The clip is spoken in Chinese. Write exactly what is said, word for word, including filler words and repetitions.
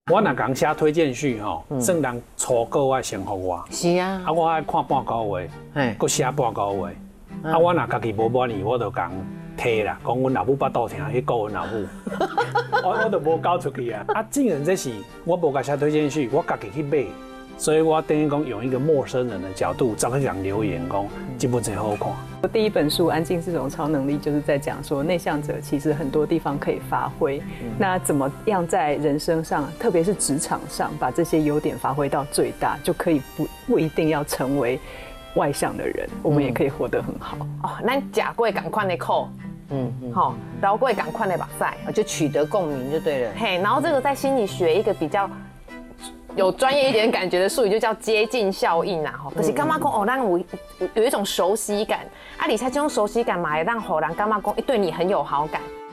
我若讲写推荐序吼，算人初稿爱先互我。 是啊， 啊，我爱看半个月， 嘿， 搁写半个月。啊，我若家己无满意，我就讲退啦，讲阮老母巴肚疼去告阮老母。我我就无交出去啊。啊，既然这是我无甲写推荐序，我家己去买，所以我等于讲用一个陌生人的角度，找个人留言讲，这本真好看。 我第一本书《安静是种超能力》就是在讲说，内向者其实很多地方可以发挥。嗯、那怎么样在人生上，特别是职场上，把这些优点发挥到最大，就可以不不一定要成为外向的人，我们也可以活得很好。 嗯、哦，咱假过赶快的扣。嗯，好，饶过赶快的把赛， 就取得共鸣就对了。 嘿，然后这个在心理学一个比较有专业一点感觉的术语，就叫接近效应啊，吼，就是干嘛讲哦，让我有一种熟悉感，啊，你才这种熟悉感嘛，让后人干嘛讲对你很有好感。